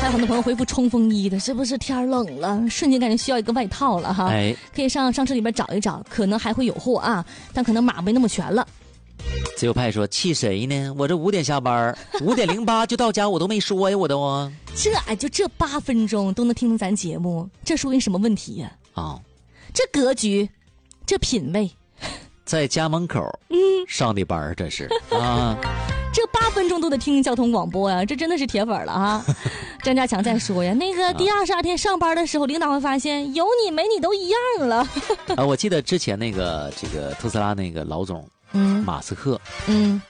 还有很多朋友回复冲锋衣的，是不是天冷了，瞬间感觉需要一个外套了哈？ 哎， 可以上商市里边找一找，可能还会有货啊，但可能码没那么全了。 自由派说气谁呢？我这5点下班，5点08就到家，我都没说呀，我都啊。 这8分钟都能听咱节目，这说明什么问题呀？这格局，这品味， 在家门口上的班，这是啊。 这8分钟都得听交通广播呀，这真的是铁粉了哈。张家强再说呀，那个第22天上班的时候，领导会发现有你没你都一样了。 我记得之前这个特斯拉那个老总，马斯克，